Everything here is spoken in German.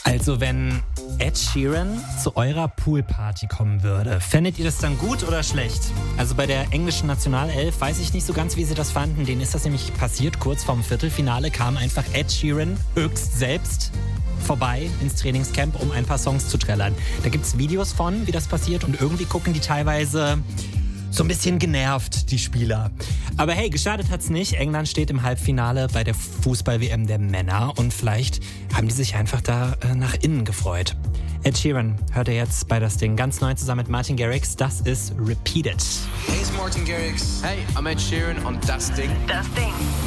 Also wenn Ed Sheeran zu eurer Poolparty kommen würde, fändet ihr das dann gut oder schlecht? Also bei der englischen Nationalelf weiß ich nicht so ganz, wie sie das fanden. Denen ist das nämlich passiert, kurz vorm Viertelfinale kam einfach Ed Sheeran höchst selbst vorbei ins Trainingscamp, um ein paar Songs zu trällern. Da gibt's Videos von, wie das passiert und irgendwie gucken die teilweise so ein bisschen genervt, die Spieler. Aber hey, geschadet hat's nicht. England steht im Halbfinale bei der Fußball-WM der Männer und vielleicht haben die sich einfach da nach innen gefreut. Ed Sheeran hört ihr jetzt bei das Ding ganz neu zusammen mit Martin Garrix. Das ist Repeat It. Hey, it's Martin Garrix. Hey, I'm Ed Sheeran on Das Ding. Das Ding.